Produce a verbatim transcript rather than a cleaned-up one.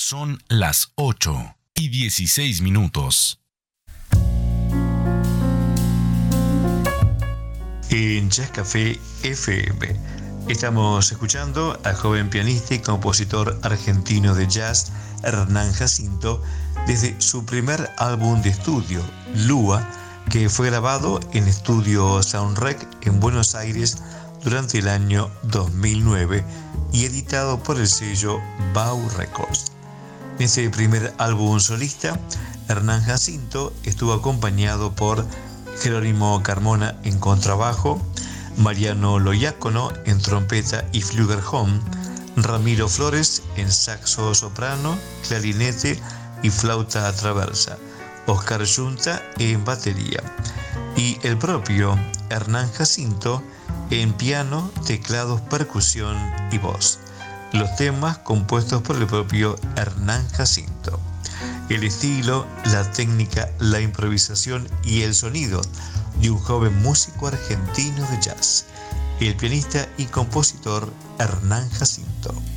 Son las ocho y dieciséis minutos. En Jazz Café F M estamos escuchando al joven pianista y compositor argentino de jazz Hernán Jacinto desde su primer álbum de estudio, Lua, que fue grabado en Estudio Soundrec en Buenos Aires durante el año dos mil nueve y editado por el sello Bau Records. En ese primer álbum solista, Hernán Jacinto estuvo acompañado por Jerónimo Carmona en contrabajo, Mariano Loiácono en trompeta y flugelhorn, Ramiro Flores en saxo soprano, clarinete y flauta traversa, Oscar Yunta en batería y el propio Hernán Jacinto en piano, teclados, percusión y voz. Los temas compuestos por el propio Hernán Jacinto. El estilo, la técnica, la improvisación y el sonido de un joven músico argentino de jazz, el pianista y compositor Hernán Jacinto.